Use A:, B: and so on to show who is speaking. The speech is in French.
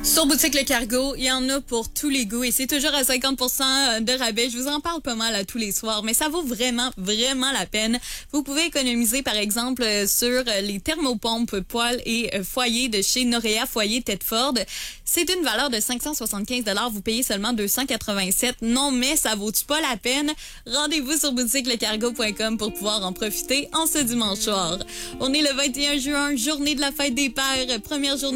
A: Sur Boutique Le Cargo, il y en a pour tous les goûts et c'est toujours à 50% de rabais. Je vous en parle pas mal à tous les soirs, mais ça vaut vraiment, vraiment la peine. Vous pouvez économiser, par exemple, sur les thermopompes poêles et foyers de chez Norea Foyer Tedford. C'est d'une valeur de 575 $. Vous payez seulement 287. Non, mais ça vaut-tu pas la peine? Rendez-vous sur boutiquelecargo.com pour pouvoir en profiter en ce dimanche soir. On est le 21 juin, journée de la fête des pères, première journée